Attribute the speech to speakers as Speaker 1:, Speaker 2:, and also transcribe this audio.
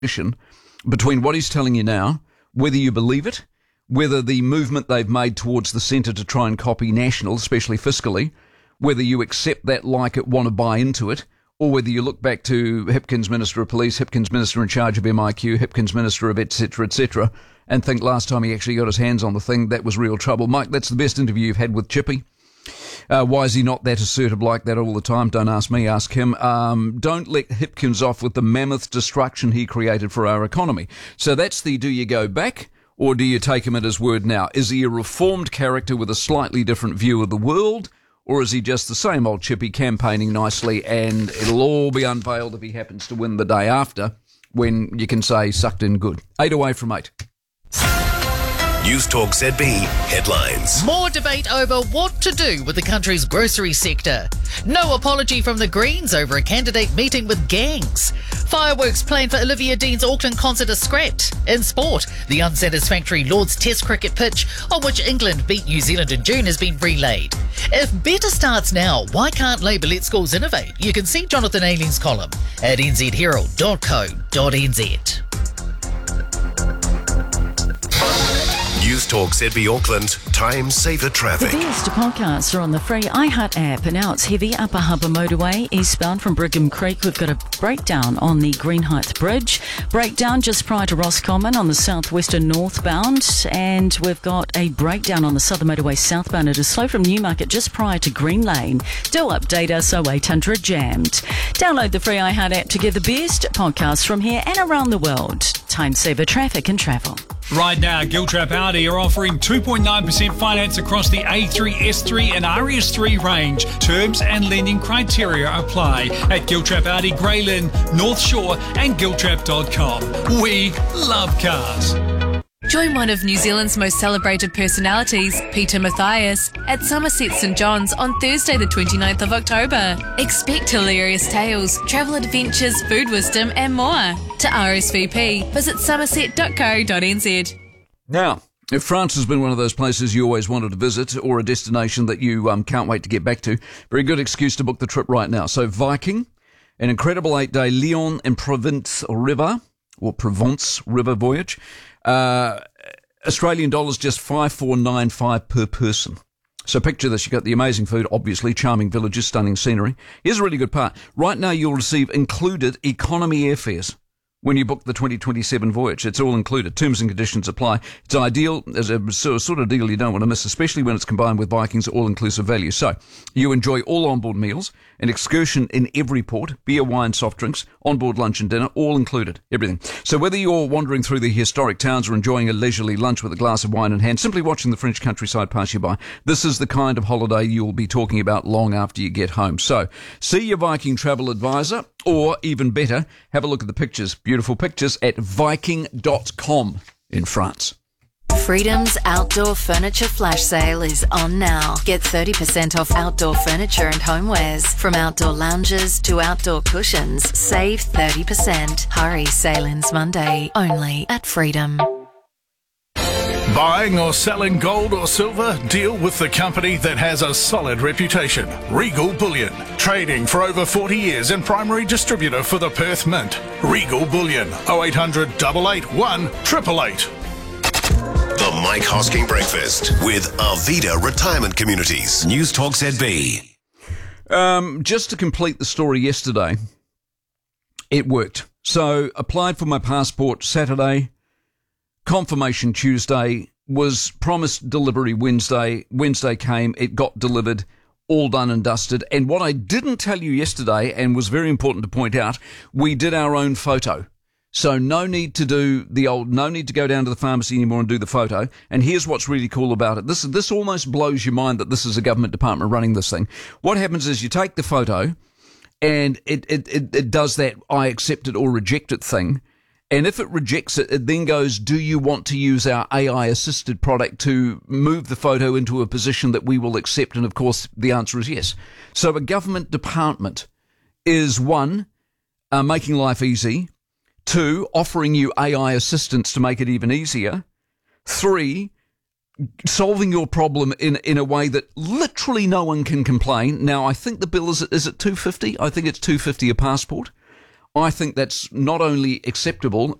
Speaker 1: between what he's telling you now, whether you believe it, whether the movement they've made towards the centre to try and copy National, especially fiscally, whether you accept that, like it, want to buy into it, or whether you look back to Hipkins Minister of Police, Hipkins Minister in charge of MIQ, Hipkins Minister of etc., and think last time he actually got his hands on the thing, that was real trouble. Mike, that's the best interview you've had with Chippy. Why is he not that assertive like that all the time? Don't ask me, ask him. Don't let Hipkins off with the mammoth destruction he created for our economy. So that's the do you go back or do you take him at his word now? Is he a reformed character with a slightly different view of the world? Or is he just the same old Chippy campaigning nicely and it'll all be unveiled if he happens to win the day after when you can say sucked in good? 8 away from 8.
Speaker 2: News Talk ZB headlines.
Speaker 3: More debate over what to do with the country's grocery sector. No apology from the Greens over a candidate meeting with gangs. Fireworks planned for Olivia Dean's Auckland concert are scrapped. In sport, the unsatisfactory Lord's Test cricket pitch on which England beat New Zealand in June has been relayed. If better starts now, why can't Labour let schools innovate? You can see Jonathan Ailing's column at nzherald.co.nz.
Speaker 2: News Talk ZB Auckland, time saver traffic.
Speaker 4: The best podcasts are on the free iHeart app, and now it's heavy. Upper Harbour Motorway, eastbound from Brigham Creek. We've got a breakdown on the Green Heights Bridge. Breakdown just prior to Roscommon on the southwestern northbound. And we've got a breakdown on the Southern Motorway southbound. It is slow from Newmarket just prior to Green Lane. Do update us, 0800 jammed. Download the free iHeart app to get the best podcasts from here and around the world. Time saver traffic and travel.
Speaker 5: Right now, Giltrap Audi are offering 2.9% finance across the A3, S3 and RS3 range. Terms and lending criteria apply at Giltrap Audi, Greylyn, North Shore and giltrap.com. We love cars.
Speaker 6: Join one of New Zealand's most celebrated personalities, Peter Mathias, at Somerset St John's on Thursday the 29th of October. Expect hilarious tales, travel adventures, food wisdom and more. To RSVP, visit somerset.co.nz.
Speaker 1: Now, if France has been one of those places you always wanted to visit or a destination that you can't wait to get back to, very good excuse to book the trip right now. So Viking, an incredible 8-day Lyon and Provence River voyage. Australian dollars just 5,495 per person. So picture this, you've got the amazing food, obviously, charming villages, stunning scenery. Here's a really good part. Right now you'll receive included economy airfares when you book the 2027 voyage. It's all included. Terms and conditions apply. It's ideal as a sort of deal you don't want to miss, especially when it's combined with Viking's all-inclusive value. So you enjoy all onboard meals, an excursion in every port, beer, wine, soft drinks, onboard lunch and dinner, all included, everything. So whether you're wandering through the historic towns or enjoying a leisurely lunch with a glass of wine in hand, simply watching the French countryside pass you by, this is the kind of holiday you'll be talking about long after you get home. So see your Viking travel advisor, or even better, have a look at the pictures, beautiful pictures, at Viking.com in France.
Speaker 7: Freedom's outdoor furniture flash sale is on now. Get 30% off outdoor furniture and homewares. From outdoor lounges to outdoor cushions, save 30%. Hurry, sale ends Monday, only at Freedom.
Speaker 8: Buying or selling gold or silver? Deal with the company that has a solid reputation. Regal Bullion. Trading for over 40 years and primary distributor for the Perth Mint. Regal Bullion. 0800 881 888.
Speaker 2: The Mike Hosking Breakfast with Arvida Retirement Communities. News Talk ZB.
Speaker 1: Just to complete the story yesterday, it worked. So applied for my passport Saturday, confirmation Tuesday, was promised delivery Wednesday. Wednesday came, it got delivered, all done and dusted. And what I didn't tell you yesterday, and was very important to point out, we did our own photo. So no need to go down to the pharmacy anymore and do the photo. And here's what's really cool about it. This almost blows your mind that this is a government department running this thing. What happens is you take the photo and it does that I accept it or reject it thing. And if it rejects it, it then goes, do you want to use our AI-assisted product to move the photo into a position that we will accept? And, of course, the answer is yes. So a government department is, one, making life easy. Two, offering you AI assistance to make it even easier. Three, solving your problem in a way that literally no one can complain. Now, I think the bill is it $250? I think it's $250 a passport. I think that's not only acceptable,